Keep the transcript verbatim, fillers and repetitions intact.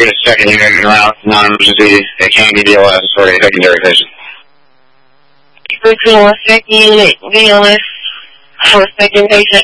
get a second unit around non-emergency at Kennedy D L S for a secondary patient. Routine one second unit, D L S for a second patient.